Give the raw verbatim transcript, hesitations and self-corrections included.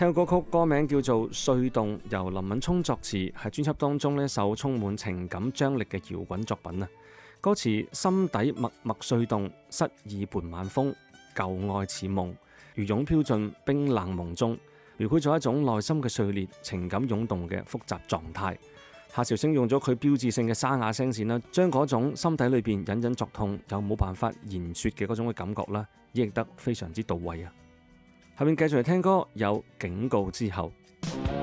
聽個歌曲歌名叫做《碎動》，由林敏聰作詞，係專輯當中呢一首充滿情感張力嘅搖滾作品啊。歌詞心底默默碎動，失意伴晚風，舊愛似夢，如湧飄進冰冷夢中，描繪咗一種內心嘅碎裂、情感湧動嘅複雜狀態。夏韶聲用咗佢標誌性嘅沙啞聲線啦，將嗰種心底裏邊隱隱作痛又冇辦法言說嘅嗰種嘅感覺啦，演繹得非常之到位啊！下面繼續嚟聽歌，有警告之後。